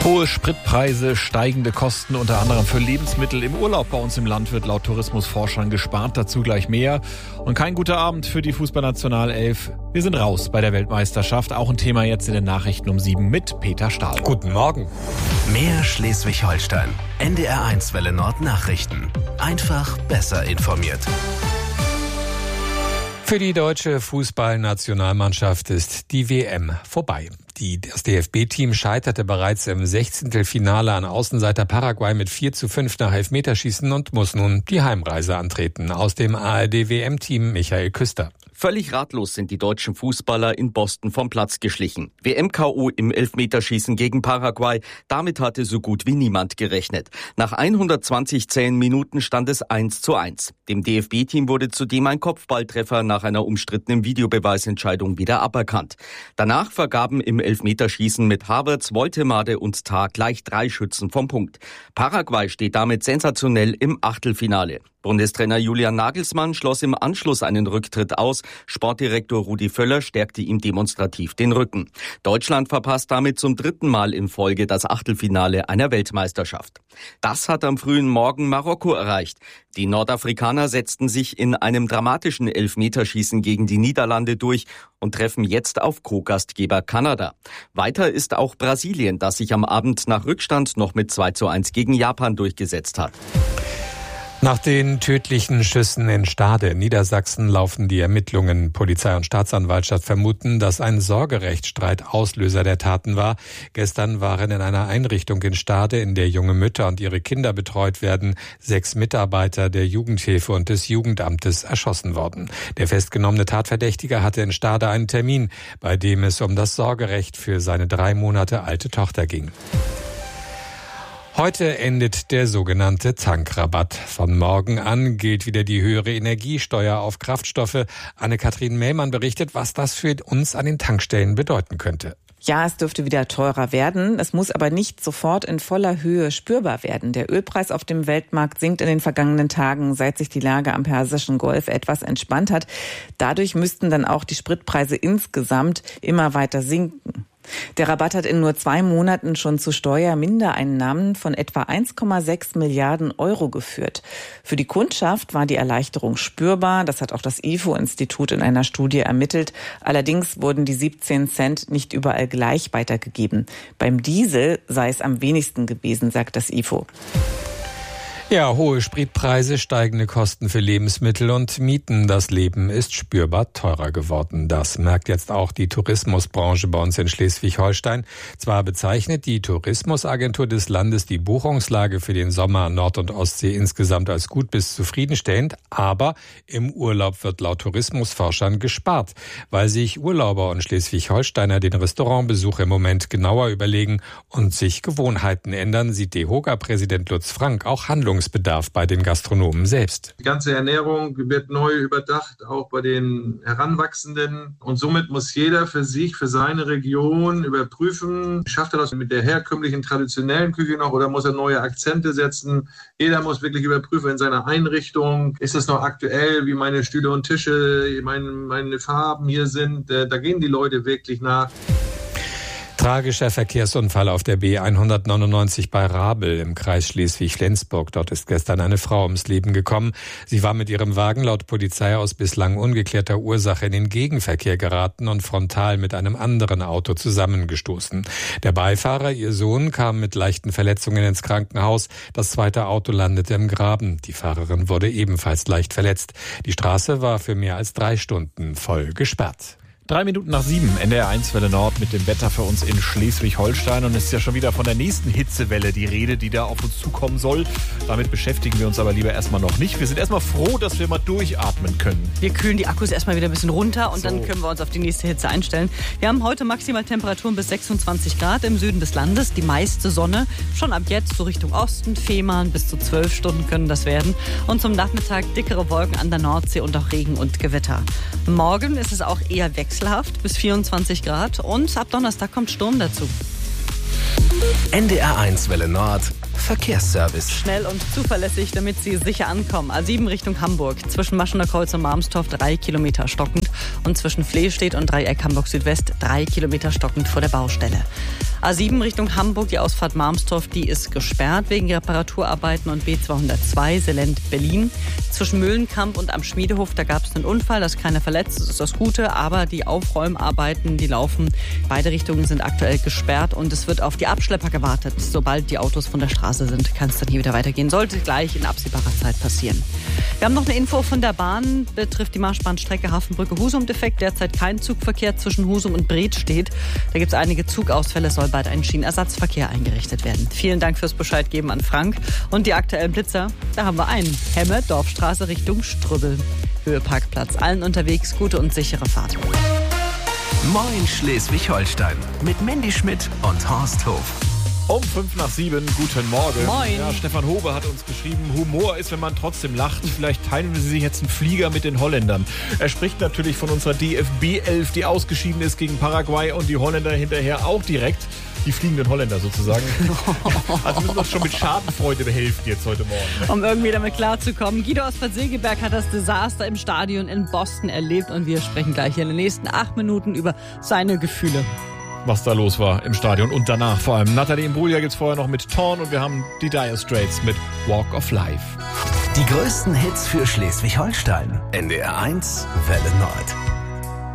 Hohe Spritpreise, steigende Kosten unter anderem für Lebensmittel im Urlaub bei uns im Land wird laut Tourismusforschern gespart, dazu gleich mehr. Und kein guter Abend für die Fußballnationalelf. Wir sind raus bei der Weltmeisterschaft, auch ein Thema jetzt in den Nachrichten um 7 mit Peter Stahl. Guten Morgen. Mehr Schleswig-Holstein. NDR1 Welle Nord Nachrichten. Einfach besser informiert. Für die deutsche Fußballnationalmannschaft ist die WM vorbei. Das DFB-Team scheiterte bereits im 16. Finale an Außenseiter Paraguay mit 4:5 nach Elfmeterschießen und muss nun die Heimreise antreten. Aus dem ARD-WM-Team Michael Küster. Völlig ratlos sind die deutschen Fußballer in Boston vom Platz geschlichen. WM-KO im Elfmeterschießen gegen Paraguay. Damit hatte so gut wie niemand gerechnet. Nach 120 zähen Minuten stand es 1:1. Dem DFB-Team wurde zudem ein Kopfballtreffer nach einer umstrittenen Videobeweisentscheidung wieder aberkannt. Danach vergaben im Elfmeterschießen mit Havertz, Woltemade und Tah gleich 3 Schützen vom Punkt. Paraguay steht damit sensationell im Achtelfinale. Bundestrainer Julian Nagelsmann schloss im Anschluss einen Rücktritt aus. Sportdirektor Rudi Völler stärkte ihm demonstrativ den Rücken. Deutschland verpasst damit zum 3. Mal in Folge das Achtelfinale einer Weltmeisterschaft. Das hat am frühen Morgen Marokko erreicht. Die Nordafrikaner setzten sich in einem dramatischen Elfmeterschießen gegen die Niederlande durch und treffen jetzt auf Co-Gastgeber Kanada. Weiter ist auch Brasilien, das sich am Abend nach Rückstand noch mit 2:1 gegen Japan durchgesetzt hat. Nach den tödlichen Schüssen in Stade in Niedersachsen laufen die Ermittlungen. Polizei und Staatsanwaltschaft vermuten, dass ein Sorgerechtsstreit Auslöser der Taten war. Gestern waren in einer Einrichtung in Stade, in der junge Mütter und ihre Kinder betreut werden, 6 Mitarbeiter der Jugendhilfe und des Jugendamtes erschossen worden. Der festgenommene Tatverdächtige hatte in Stade einen Termin, bei dem es um das Sorgerecht für seine 3 Monate alte Tochter ging. Heute endet der sogenannte Tankrabatt. Von morgen an gilt wieder die höhere Energiesteuer auf Kraftstoffe. Anne-Kathrin Mellmann berichtet, was das für uns an den Tankstellen bedeuten könnte. Ja, es dürfte wieder teurer werden. Es muss aber nicht sofort in voller Höhe spürbar werden. Der Ölpreis auf dem Weltmarkt sinkt in den vergangenen Tagen, seit sich die Lage am Persischen Golf etwas entspannt hat. Dadurch müssten dann auch die Spritpreise insgesamt immer weiter sinken. Der Rabatt hat in nur 2 Monaten schon zu Steuermindereinnahmen von etwa 1,6 Milliarden Euro geführt. Für die Kundschaft war die Erleichterung spürbar. Das hat auch das IFO-Institut in einer Studie ermittelt. Allerdings wurden die 17 Cent nicht überall gleich weitergegeben. Beim Diesel sei es am wenigsten gewesen, sagt das IFO. Ja, hohe Spritpreise, steigende Kosten für Lebensmittel und Mieten. Das Leben ist spürbar teurer geworden. Das merkt jetzt auch die Tourismusbranche bei uns in Schleswig-Holstein. Zwar bezeichnet die Tourismusagentur des Landes die Buchungslage für den Sommer an Nord- und Ostsee insgesamt als gut bis zufriedenstellend, aber im Urlaub wird laut Tourismusforschern gespart, weil sich Urlauber und Schleswig-Holsteiner den Restaurantbesuch im Moment genauer überlegen und sich Gewohnheiten ändern, sieht DEHOGA-Präsident Lutz Frank auch Handlungsbedarf bei den Gastronomen selbst. Die ganze Ernährung wird neu überdacht, auch bei den Heranwachsenden. Und somit muss jeder für sich, für seine Region überprüfen, schafft er das mit der herkömmlichen, traditionellen Küche noch oder muss er neue Akzente setzen? Jeder muss wirklich überprüfen in seiner Einrichtung, ist es noch aktuell, wie meine Stühle und Tische, meine Farben hier sind. Da gehen die Leute wirklich nach. Tragischer Verkehrsunfall auf der B199 bei Rabel im Kreis Schleswig-Flensburg. Dort ist gestern eine Frau ums Leben gekommen. Sie war mit ihrem Wagen laut Polizei aus bislang ungeklärter Ursache in den Gegenverkehr geraten und frontal mit einem anderen Auto zusammengestoßen. Der Beifahrer, ihr Sohn, kam mit leichten Verletzungen ins Krankenhaus. Das zweite Auto landete im Graben. Die Fahrerin wurde ebenfalls leicht verletzt. Die Straße war für mehr als 3 Stunden voll gesperrt. 3 Minuten nach 7, NDR1 Welle Nord mit dem Wetter für uns in Schleswig-Holstein. Und es ist ja schon wieder von der nächsten Hitzewelle die Rede, die da auf uns zukommen soll. Damit beschäftigen wir uns aber lieber erstmal noch nicht. Wir sind erstmal froh, dass wir mal durchatmen können. Wir kühlen die Akkus erstmal wieder ein bisschen runter und dann können wir uns auf die nächste Hitze einstellen. Wir haben heute Maximaltemperaturen bis 26 Grad im Süden des Landes. Die meiste Sonne. Schon ab jetzt so Richtung Osten, Fehmarn, bis zu 12 Stunden können das werden. Und zum Nachmittag dickere Wolken an der Nordsee und auch Regen und Gewitter. Morgen ist es auch eher wechselhaft bis 24 Grad und ab Donnerstag kommt Sturm dazu. NDR1 Welle Nord Verkehrsservice. Schnell und zuverlässig, damit Sie sicher ankommen. A7 Richtung Hamburg. Zwischen Maschener Kreuz und Marmstorf 3 Kilometer stockend. Und zwischen Flehstedt und Dreieck Hamburg Südwest 3 Kilometer stockend vor der Baustelle. A7 Richtung Hamburg, die Ausfahrt Malmstorf, die ist gesperrt wegen Reparaturarbeiten und B202 Sellent-Berlin. Zwischen Mühlenkamp und am Schmiedehof, da gab es einen Unfall, da ist keiner verletzt, das ist das Gute, aber die Aufräumarbeiten, die laufen. Beide Richtungen sind aktuell gesperrt und es wird auf die Abschlepper gewartet. Sobald die Autos von der Straße sind, kann es dann hier wieder weitergehen. Sollte gleich in absehbarer Zeit passieren. Wir haben noch eine Info von der Bahn, betrifft die Marschbahnstrecke Hafenbrücke-Husum. Defekt, derzeit kein Zugverkehr zwischen Husum und Breth steht. Da gibt es einige Zugausfälle, soll bald ein Schienenersatzverkehr eingerichtet werden. Vielen Dank fürs Bescheidgeben an Frank. Und die aktuellen Blitzer, da haben wir einen. Hemme, Dorfstraße Richtung Strübbel. Höheparkplatz. Allen unterwegs gute und sichere Fahrt. Moin Schleswig-Holstein mit Mandy Schmidt und Horst Hof. Um 7:05, guten Morgen. Moin. Ja, Stefan Hobe hat uns geschrieben, Humor ist, wenn man trotzdem lacht. Vielleicht teilen Sie sich jetzt einen Flieger mit den Holländern. Er spricht natürlich von unserer DFB-11, die ausgeschieden ist gegen Paraguay und die Holländer hinterher auch direkt. Die fliegenden Holländer sozusagen. Also müssen wir uns schon mit Schadenfreude behelfen jetzt heute Morgen. Um irgendwie damit klarzukommen. Guido aus Bad Segeberg hat das Desaster im Stadion in Boston erlebt und wir sprechen gleich in den nächsten 8 Minuten über seine Gefühle. Was da los war im Stadion und danach vor allem. Nathalie Imbruglia gibt's vorher noch mit Torn und wir haben die Dire Straits mit Walk of Life. Die größten Hits für Schleswig-Holstein. NDR 1 Welle Nord.